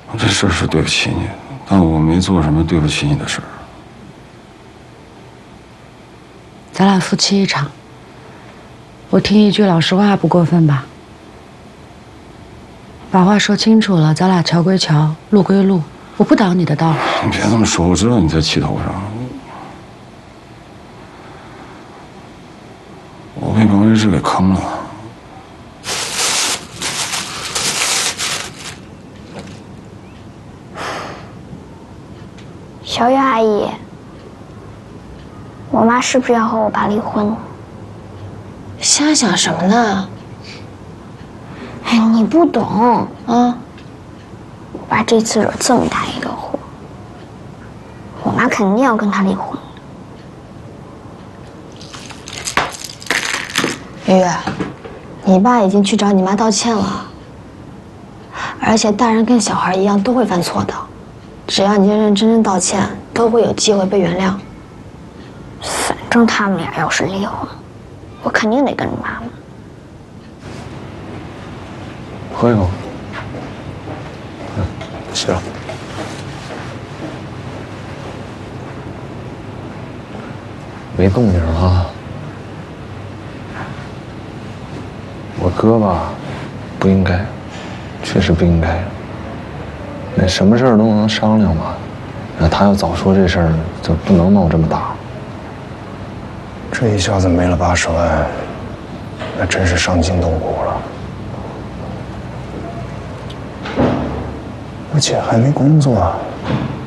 这事儿是对不起你，但我没做什么对不起你的事儿。 咱俩夫妻一场，我听一句老实话不过分吧？把话说清楚了，咱俩桥归桥，路归路，我不挡你的道。 你别这么说，我知道你在气头上。我被王律师给坑了。 小月阿姨，我妈是不是要和我爸离婚？ 瞎想什么呢？ 哎，你不懂啊！ 我爸这次惹这么大一个祸，我妈肯定要跟他离婚。 月月，你爸已经去找你妈道歉了，而且大人跟小孩一样都会犯错的，只要你认认真真道歉，都会有机会被原谅。 反正他们俩要是离婚，我肯定得跟着妈妈。 喝一口。洗了。 没动静啊。我哥吧，不应该，确实不应该。那什么事儿都能商量嘛，那他要早说这事儿，就不能闹这么大。 这一下子没了80万，那真是伤筋动骨了。我姐还没工作，